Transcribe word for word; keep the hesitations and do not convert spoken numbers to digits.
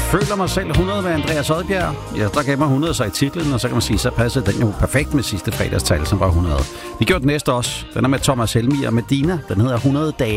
Føler mig selv hundrede med Andreas Odbjerg. Ja, der gav mig hundrede sig i titlen, og så kan man sige, så passede den jo perfekt med sidste fredagstal, som var hundrede. Vi gjorde den næste også. Den er med Thomas Helmig og Medina. Den hedder hundrede dage.